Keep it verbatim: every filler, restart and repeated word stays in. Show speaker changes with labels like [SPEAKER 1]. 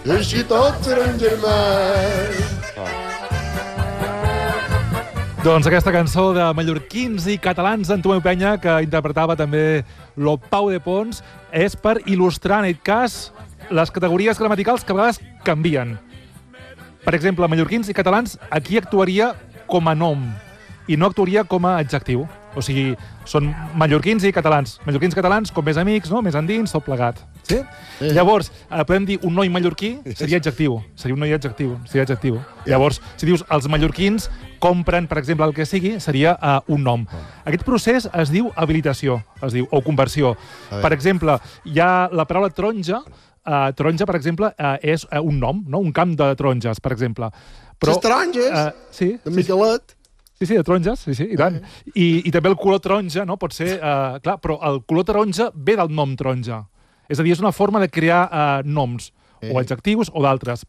[SPEAKER 1] així tots serem germans.
[SPEAKER 2] Doncs aquesta cançó de mallorquins i catalans d'en Tomeu Penya, que interpretava també lo Pau de Pons, és per il·lustrar, en aquest cas, les categories gramaticals que a vegades canvien. Per exemple, mallorquins i catalans, aquí actuaria com a nom i no actuaria com a adjectiu. O sigui, són mallorquins i catalans. Mallorquins i catalans, com més amics, no? Més endins, tot plegat. Sí? Sí. Llavors, eh, podem dir un noi mallorquí, seria adjectiu. Seria un noi adjectiu. Seria adjectiu. Llavors, si dius els mallorquins compren, per exemple, el que sigui, seria uh, un nom. Aquest procés es diu habilitació, es diu, o conversió. Per exemple, hi ha la paraula taronja. Uh, taronja, per exemple, uh, és uh, un nom, no? Un camp de taronges, per exemple. Però,
[SPEAKER 1] les taronges,
[SPEAKER 2] uh, sí,
[SPEAKER 1] de Miquelet.
[SPEAKER 2] Sí, sí, de taronges, sí, sí, i tant. I, i també el color taronja, no? Pot ser, uh, clar, però el color taronja ve del nom taronja. És a dir, és una forma de crear uh, noms, o adjectius o d'altres.